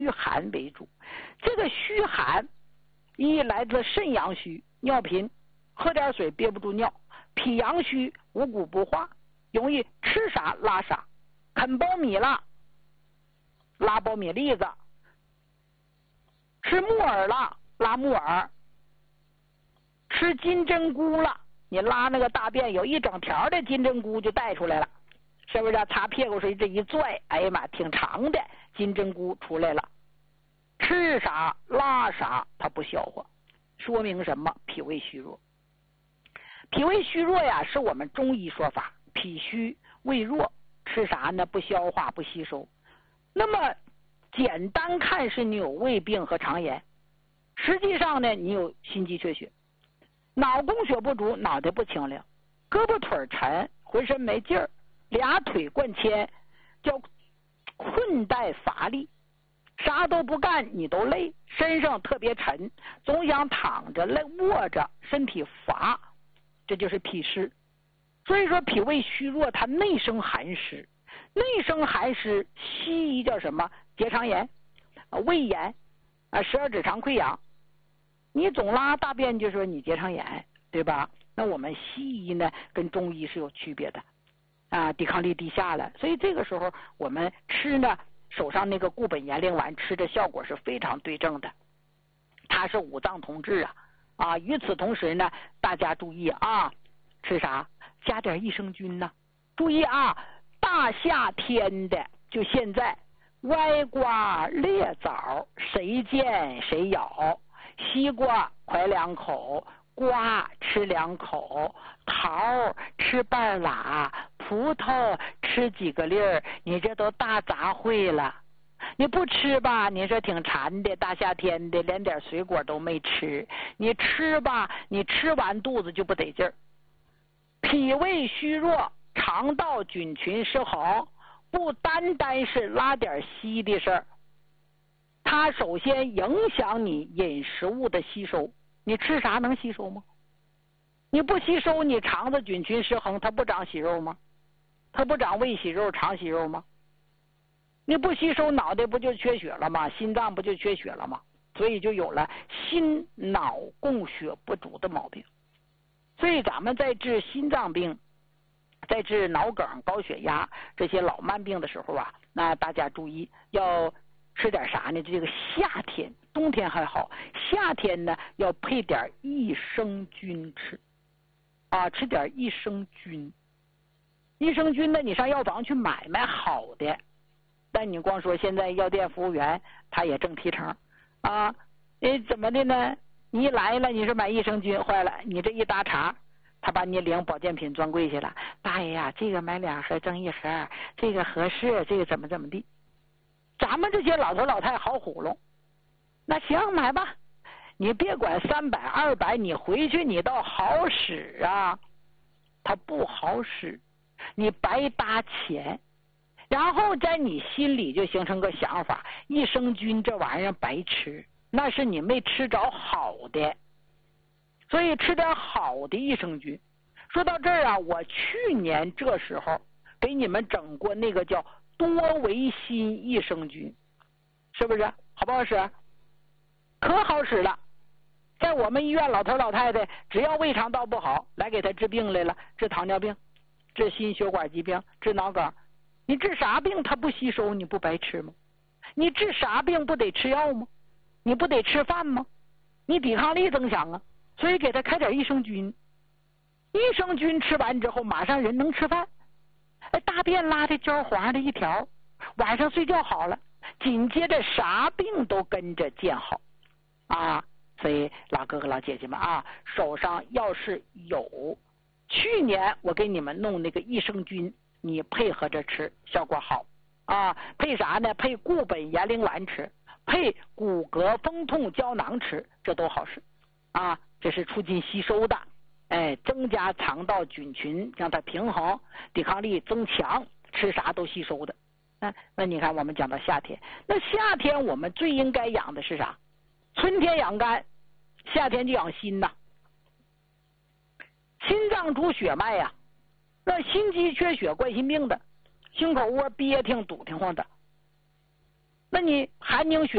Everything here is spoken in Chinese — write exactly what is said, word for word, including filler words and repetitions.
寒为主。这个虚寒一来自肾阳虚，尿频，喝点水憋不住尿；脾阳虚，五谷不化，容易吃啥拉啥，啃苞米了拉苞米粒子，吃木耳了拉木耳，吃金针菇了，你拉那个大便有一整条的金针菇就带出来了，是不是？擦屁股时这一拽，哎呀妈，挺长的金针菇出来了。吃啥拉啥，它不消化，说明什么？脾胃虚弱。脾胃虚弱呀，是我们中医说法，脾虚胃弱，吃啥呢？不消化不吸收。那么简单看是你有胃病和肠炎，实际上呢，你有心肌缺血，脑供血不足，脑袋不清亮，胳膊腿沉，浑身没劲儿，俩腿灌铅，叫困怠乏力，啥都不干你都累，身上特别沉，总想躺着累卧着，身体乏，这就是脾湿。所以说脾胃虚弱，它内生寒湿，内生寒湿，西医叫什么？结肠炎、胃炎啊，十二指肠溃疡。你总拉大便就说你结肠炎，对吧？那我们西医呢跟中医是有区别的啊，抵抗力低下了，所以这个时候我们吃呢手上那个固本延龄丸吃的效果是非常对症的，它是五脏同治啊啊！与此同时呢，大家注意啊，吃啥？加点益生菌呢、啊。注意啊，大夏天的就现在，歪瓜裂枣谁见谁咬，西瓜快两口，瓜吃两口，桃吃半拉，葡萄吃几个粒儿，你这都大杂烩了。你不吃吧，你说挺馋的，大夏天的连点水果都没吃，你吃吧，你吃完肚子就不得劲儿。脾胃虚弱，肠道菌群失衡，不单单是拉点稀的事儿，它首先影响你饮食物的吸收。你吃啥能吸收吗？你不吸收，你肠子菌群失衡，它不长息肉吗？它不长胃息肉、肠息肉吗？你不吸收，脑袋不就缺血了吗？心脏不就缺血了吗？所以就有了心脑供血不足的毛病。所以咱们在治心脏病、在治脑梗、高血压这些老慢病的时候啊，那大家注意要吃点啥呢？这个夏天，冬天还好，夏天呢要配点益生菌吃啊，吃点益生菌。益生菌呢，你上药房去买买好的，但你光说现在药店服务员他也挣提成啊，诶，怎么的呢？你一来了，你说买益生菌，坏了，你这一搭茬，他把你领保健品专柜去了。大爷呀，这个买两盒挣一盒，这个合适，这个怎么怎么地。咱们这些老头老太好糊弄，那行买吧，你别管三百二百，你回去你倒好使啊，它不好使，你白搭钱。然后在你心里就形成个想法，益生菌这玩意儿白吃，那是你没吃着好的，所以吃点好的益生菌。说到这儿啊，我去年这时候给你们整过那个叫多维新益生菌，是不是好不好使？可好使了。在我们医院，老头老太太只要胃肠道不好，来给他治病来了，治糖尿病，治心血管疾病，治脑梗。你治啥病他不吸收，你不白吃吗？你治啥病不得吃药吗？你不得吃饭吗？你抵抗力增强啊，所以给他开点益生菌。益生菌吃完之后，马上人能吃饭，大便拉的焦黄的一条，晚上睡觉好了，紧接着啥病都跟着见好啊！所以老哥哥老姐姐们啊，手上要是有，去年我给你们弄那个益生菌，你配合着吃，效果好啊！配啥呢？配固本延龄丸吃，配骨骼风痛胶囊吃，这都好使啊！这是促进吸收的，哎，增加肠道菌群，让它平衡，抵抗力增强，吃啥都吸收的。那那你看，我们讲到夏天，那夏天我们最应该养的是啥？春天养肝，夏天就养心呐。心脏主血脉呀、啊。那心肌缺血、冠心病的，心口窝憋挺、堵挺慌的，那你寒凝血。